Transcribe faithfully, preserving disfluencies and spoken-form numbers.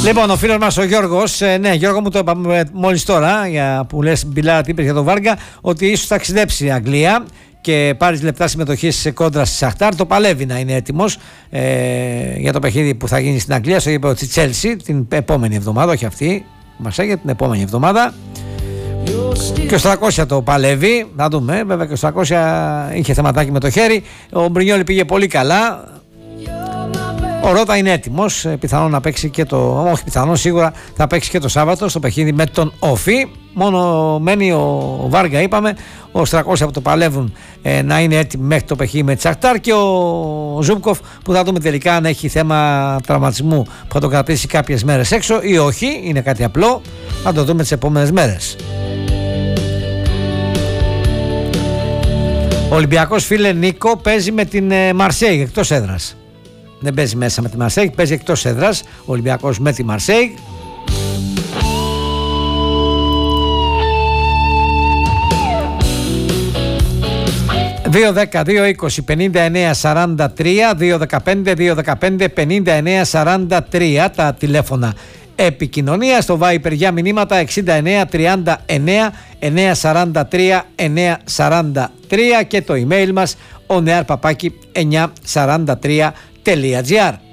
Λοιπόν, ο φίλος μας ο Γιώργος, ε, ναι, Γιώργο μου το είπαμε μόλις τώρα, για, που λες Μπιλάρα τι είπες για τον Βάργα, ότι ίσως θα ταξιδέψει η Αγγλία και πάρει λεπτά συμμετοχή σε κόντρα στη Σαχτάρ. Το παλεύει να είναι έτοιμος ε, για το παιχνίδι που θα γίνει στην Αγγλία, στο γήπεδο της Τσέλσι την επόμενη εβδομάδα, όχι αυτή, μας έγινε την επόμενη εβδομάδα. Και ο Στρακόσια το παλεύει, να δούμε, βέβαια και ο Στρακόσια είχε θεματάκι με το χέρι, ο Μπρινιόλι πήγε πολύ καλά. Ο Ρότα είναι έτοιμος, πιθανόν να παίξει και το, όχι πιθανόν, σίγουρα θα παίξει και το Σάββατο στο παιχνίδι με τον Όφη. Μόνο μένει ο Βάργα, είπαμε, ο Στρακόσια που το παλεύουν ε, να είναι έτοιμοι μέχρι το παιχνίδι με τη Σαχτάρ, και ο Ζούμπκοφ που θα δούμε τελικά αν έχει θέμα τραυματισμού που θα τον κρατήσει κάποιες μέρες έξω ή όχι, είναι κάτι απλό, θα το δούμε τις επόμενες μέρες. Ο Ολυμπιακός, φίλε Νίκο, παίζει με την Μαρσέιγ εκτός έδρας. Δεν παίζει μέσα με τη Μαρσέιγ, παίζει εκτός έδρας ο Ολυμπιακός με τη Μαρσέιγ. δύο δέκα δύο είκοσι πενήντα εννέα σαράντα τρία, δύο δεκαπέντε δύο δεκαπέντε πενήντα εννέα σαράντα τρία τα τηλέφωνα επικοινωνία, στο Viper για μηνύματα εξήντα εννέα τριάντα εννέα εννιακόσια σαράντα τρία εννιακόσια σαράντα τρία και το email μας onear παπάκι εννιακόσια σαράντα τρία τελεία τζι άρ.